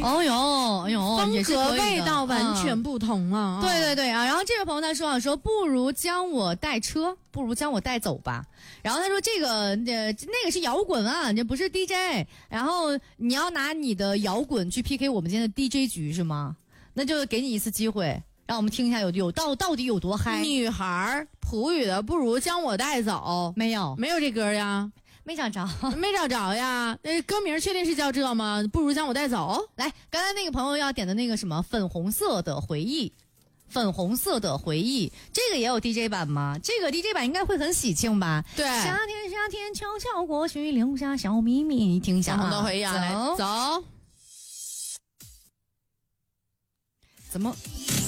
哦哟，哎呦， 风格味道完全不同啊！ 对对对啊！然后这位朋友他说不如将我带车，不如将我带走吧。然后他说这个那个是摇滚啊，这不是 DJ。然后你要拿你的摇滚去 PK 我们今天的 DJ 局是吗？那就给你一次机会，让我们听一下到底有多嗨。 女孩普语的不如将我带走，没有这歌呀。 没找着呀，那歌名确定是叫这吗？不如将我带走。 来，刚才那个朋友要点的那个什么粉红色的回忆，这个也有 DJ 版吗？这个 DJ 版应该会很喜庆吧？ 对， 夏天悄悄过去，留下小秘密，你听一下粉红的回忆啊，来走， 怎么？